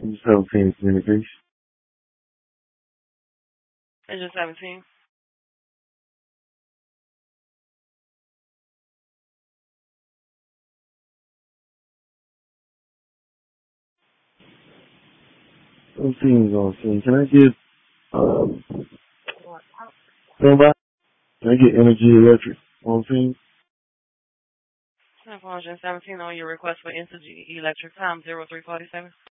17 communication. Engine 17. Seventeen on scene. Can I get somebody? Can I get Energy Electric on scene? 417 on your request for Energy Electric, time 0347.